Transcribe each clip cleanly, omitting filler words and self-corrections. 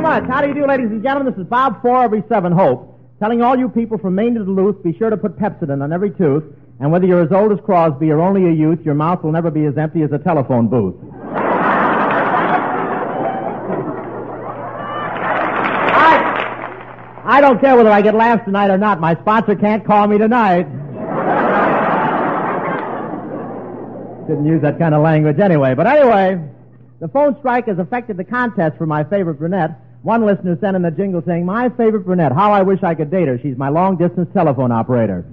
much. How do you do, ladies and gentlemen? This is Bob 4 every 7 Hope, telling all you people from Maine to Duluth, be sure to put Pepsodent on every tooth, and whether you're as old as Crosby or only a youth, your mouth will never be as empty as a telephone booth. I don't care whether I get laughs tonight or not. My sponsor can't call me tonight. Shouldn't use that kind of language anyway. But anyway, the phone strike has affected the contest for my favorite brunette. One listener sent in a jingle saying, "My favorite brunette, how I wish I could date her. She's my long-distance telephone operator."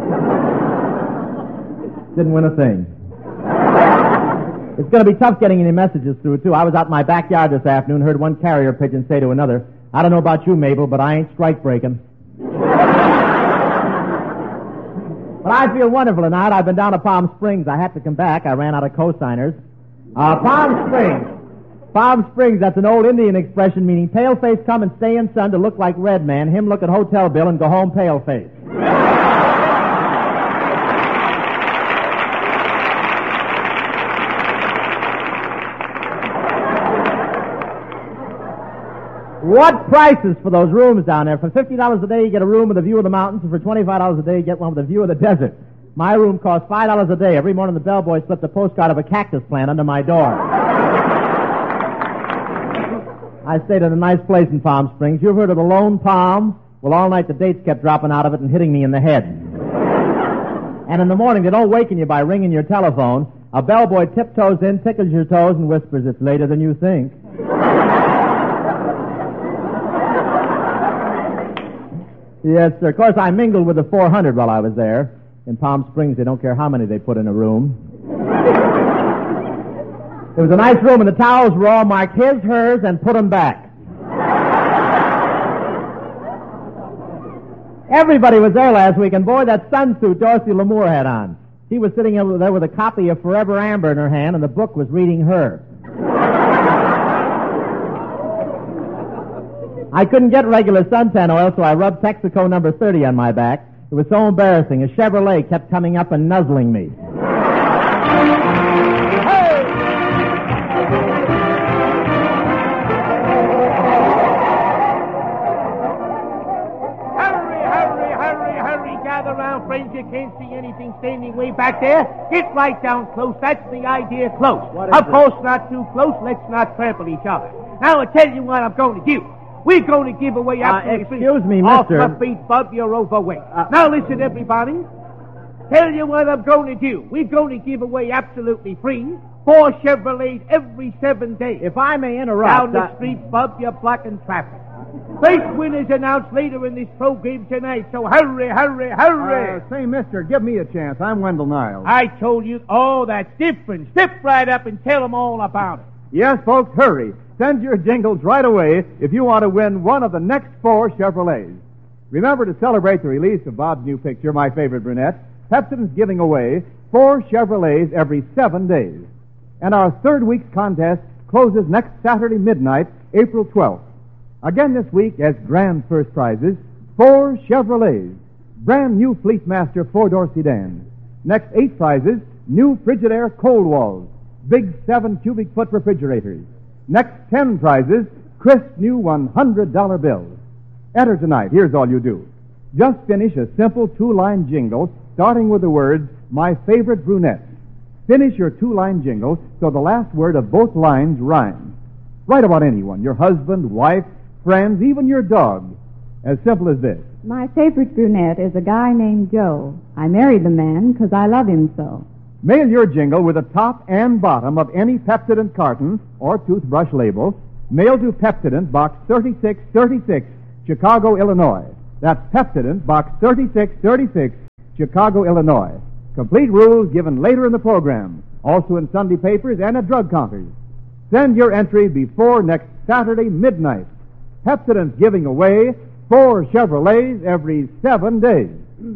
Didn't win a thing. It's going to be tough getting any messages through, too. I was out in my backyard this afternoon, heard one carrier pigeon say to another, "I don't know about you, Mabel, but I ain't strike-breaking." But I feel wonderful tonight. I've been down to Palm Springs. I had to come back. I ran out of co-signers. Palm Springs. Palm Springs, that's an old Indian expression meaning pale-face come and stay in sun to look like red man, him look at hotel bill and go home pale-face. What prices for those rooms down there? For $50 a day, you get a room with a view of the mountains, and for $25 a day, you get one with a view of the desert. My room costs $5 a day. Every morning, the bellboy slipped a postcard of a cactus plant under my door. I stayed at a nice place in Palm Springs. You've heard of the Lone Palm? Well, all night the dates kept dropping out of it and hitting me in the head. And in the morning, they don't waken you by ringing your telephone. A bellboy tiptoes in, tickles your toes, and whispers, "It's later than you think." Yes, sir. Of course, I mingled with the 400 while I was there. In Palm Springs, they don't care how many they put in a room. There was a nice room, and the towels were all marked his, hers, and put them back. Everybody was there last week, and boy, that sunsuit Dorothy Lamour had on. She was sitting over there with a copy of Forever Amber in her hand, and the book was reading her. I couldn't get regular suntan oil, so I rubbed Texaco number 30 on my back. It was so embarrassing. A Chevrolet kept coming up and nuzzling me. Hey! Hurry, gather round, friends. You can't see anything standing way back there. Get right down close. That's the idea, close. Of course, not too close. Let's not trample each other. Now, I'll tell you what I'm going to do. We're going to give away absolutely free. Excuse me, mister. Off my feet, Bub, you're overweight. Now listen, everybody. Tell you what I'm going to do. We're going to give away absolutely free 4 Chevrolets every 7 days. If I may interrupt... Down the street, Bub, you're blocking traffic. First winner's announced later in this program tonight, so hurry. Say, mister, give me a chance. I'm Wendell Niles. I told you. Oh, that's different. Step right up and tell them all about it. Yes, folks, hurry. Send your jingles right away if you want to win one of the next 4 Chevrolets. Remember, to celebrate the release of Bob's new picture, My Favorite Brunette, Pepsodent's giving away 4 Chevrolets every 7 days. And our 3rd week's contest closes next Saturday midnight, April 12th. Again this week, as grand first prizes, 4 Chevrolets, brand new Fleetmaster 4-door sedan. Next 8 prizes, new Frigidaire cold walls, big 7 cubic foot refrigerators. Next 10 prizes, crisp new $100 bills. Enter tonight. Here's all you do. Just finish a simple 2-line jingle starting with the words, "My Favorite Brunette." Finish your 2-line jingle so the last word of both lines rhymes. Write about anyone, your husband, wife, friends, even your dog. As simple as this. My favorite brunette is a guy named Joe. I married the man because I love him so. Mail your jingle with the top and bottom of any Pepsodent carton or toothbrush label. Mail to Pepsodent, Box 3636, Chicago, Illinois. That's Pepsodent, Box 3636, Chicago, Illinois. Complete rules given later in the program, also in Sunday papers and at drug counters. Send your entry before next Saturday midnight. Pepsodent's giving away 4 Chevrolets every 7 days.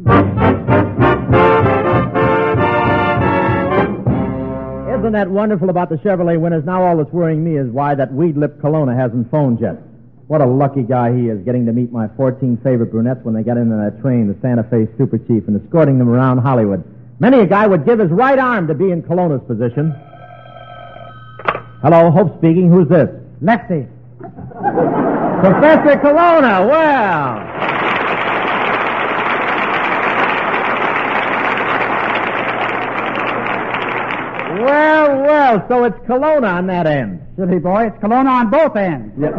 Isn't that wonderful about the Chevrolet winners? Now all that's worrying me is why that weed-lipped Kelowna hasn't phoned yet. What a lucky guy he is, getting to meet my 14 favorite brunettes when they got into that train, the Santa Fe Super Chief, and escorting them around Hollywood. Many a guy would give his right arm to be in Kelowna's position. Hello, Hope speaking. Who's this? Lefty. Professor Colonna, well. Well, so it's Colonna on that end. Silly boy, it's Colonna on both ends. Yep.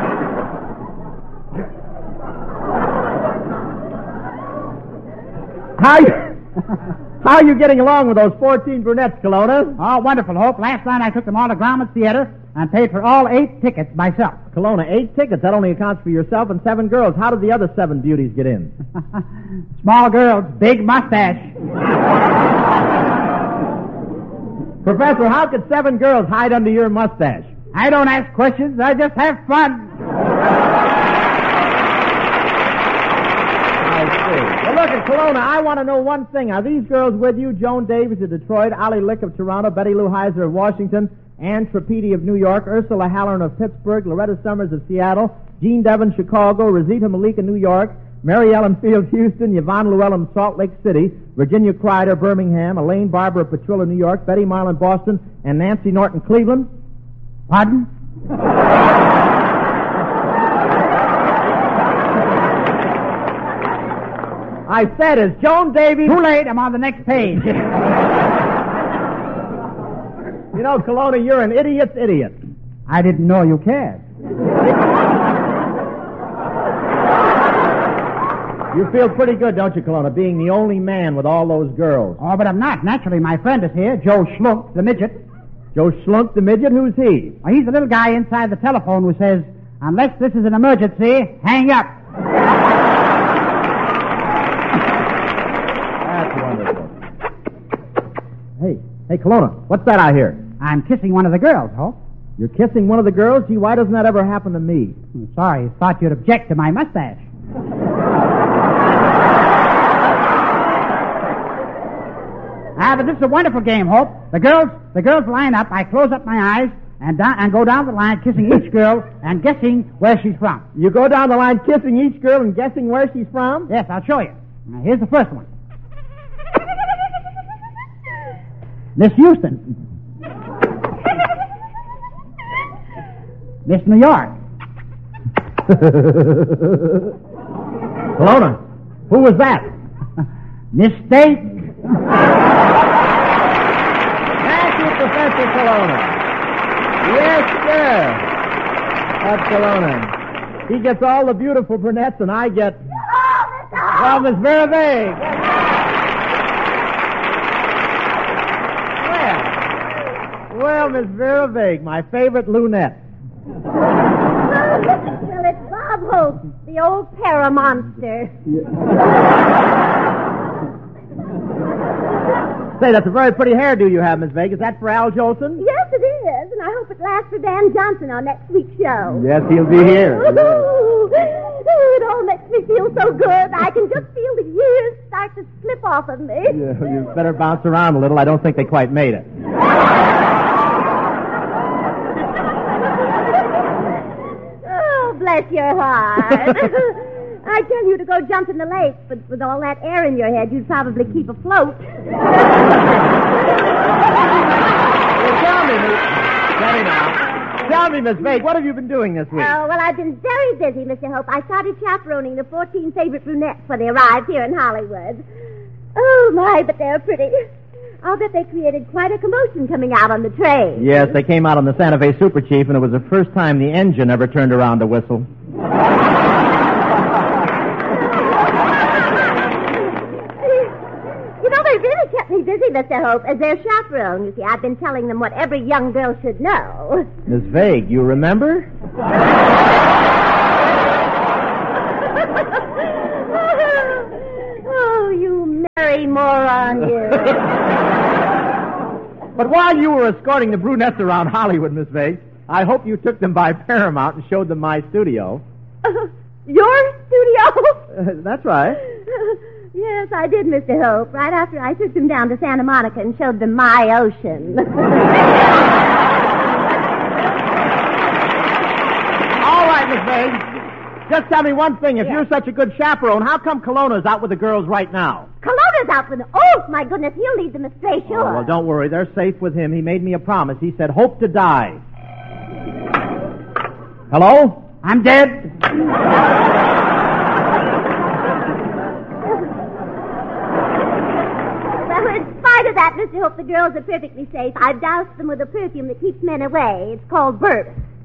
How are you getting along with those 14 brunettes, Colonna? Oh, wonderful, Hope. Last night I took them all to Grauman's Theater and paid for all 8 tickets myself. Colonna, 8 tickets. That only accounts for yourself and 7 girls. How did the other 7 beauties get in? Small girls, big mustache. Professor, how could 7 girls hide under your mustache? I don't ask questions. I just have fun. I see. Well, look at Colonna. I want to know one thing. Are these girls with you? Joan Davies of Detroit, Ollie Lick of Toronto, Betty Lou Heiser of Washington, Ann Trapedi of New York, Ursula Halloran of Pittsburgh, Loretta Summers of Seattle, Jean Devon, Chicago, Rosita Malika, New York, Mary Ellen Field, Houston, Yvonne Llewellyn, Salt Lake City, Virginia Crider, Birmingham, Elaine Barber of Petrillo, New York, Betty Marlin, Boston, and Nancy Norton, Cleveland? Pardon? I said, is Joan Davies... Too late, I'm on the next page. You know, Colonna, you're an idiot's idiot. I didn't know you cared. You feel pretty good, don't you, Colonna, being the only man with all those girls? Oh, but I'm not. Naturally, my friend is here, Joe Schlunk, the midget. Joe Schlunk, the midget? Who's he? Oh, he's the little guy inside the telephone who says, unless this is an emergency, hang up. That's wonderful. Hey, Colonna, what's that I hear? I'm kissing one of the girls, Hope. You're kissing one of the girls? Gee, why doesn't that ever happen to me? I'm sorry, thought you'd object to my mustache. But this is a wonderful game, Hope. The girls line up. I close up my eyes and go down the line, kissing each girl and guessing where she's from. You go down the line kissing each girl and guessing where she's from? Yes, I'll show you. Now, here's the first one. Miss Houston. Miss New York. Colonna, who was that? Mistake. Thank you, Professor Colonna. Yes, sir. That's Colonna. He gets all the beautiful brunettes, and I get... Well, Miss Vera Vague. Well, Miss Vera Vague, my favorite lunette. Well, it's Bob Hope, the old paramonster. Say, that's a very pretty hairdo you have, Miss Vague. Is that for Al Jolson? Yes, it is, and I hope it lasts for Dan Johnson on next week's show. Yes, he'll be here. Ooh, it all makes me feel so good. I can just feel the years start to slip off of me. Yeah, you better bounce around a little. I don't think they quite made it. Oh, bless your heart. I tell you to go jump in the lake, but with all that air in your head, you'd probably keep afloat. Tell me, Miss Vague, what have you been doing this week? Oh, well, I've been very busy, Mr. Hope. I started chaperoning the 14 favorite brunettes when they arrived here in Hollywood. Oh, my, but they're pretty. I'll bet they created quite a commotion coming out on the train. Yes, they came out on the Santa Fe Super Chief, and it was the first time the engine ever turned around to whistle. You know, they really kept me busy, Mr. Hope, as their chaperone. You see, I've been telling them what every young girl should know. Miss Vague, you remember? Oh, you merry moron, you. But while you were escorting the brunettes around Hollywood, Miss Vague, I hope you took them by Paramount and showed them my studio. Your studio? That's right. Yes, I did, Mr. Hope, right after I took them down to Santa Monica and showed them my ocean. All right, Miss Vague. Just tell me one thing. If you're such a good chaperone, how come Colonna's out with the girls right now? Colonna's out with them. Oh, my goodness, he'll lead them astray, sure. Oh, well, don't worry. They're safe with him. He made me a promise. He said, hope to die. Hello? I'm dead. Well, in spite of that, Mr. Hope, the girls are perfectly safe. I've doused them with a perfume that keeps men away. It's called Burp.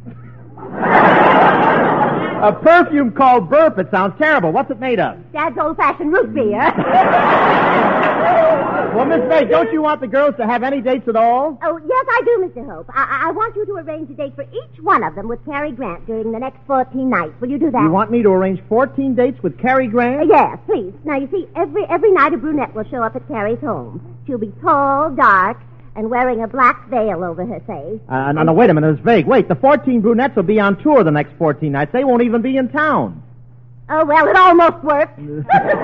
A perfume called Burp. It sounds terrible. What's it made of? Dad's old-fashioned root beer. Well, Miss May, don't you want the girls to have any dates at all? Oh, yes, I do, Mr. Hope. I want you to arrange a date for each one of them with Cary Grant during the next 14 nights. Will you do that? You want me to arrange 14 dates with Cary Grant? Yes, please. Now, you see, every night a brunette will show up at Cary's home. She'll be tall, dark, and wearing a black veil over her face. No, wait a minute. It's vague. Wait, the 14 brunettes will be on tour the next 14 nights. They won't even be in town. Oh, well, it almost worked. Thank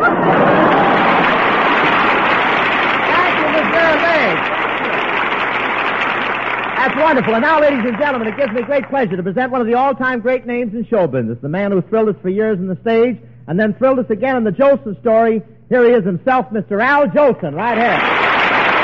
you, Miss Vera May. That's wonderful. And now, ladies and gentlemen, it gives me great pleasure to present one of the all-time great names in show business, the man who thrilled us for years on the stage and then thrilled us again in the Jolson story. Here he is himself, Mr. Al Jolson, right here.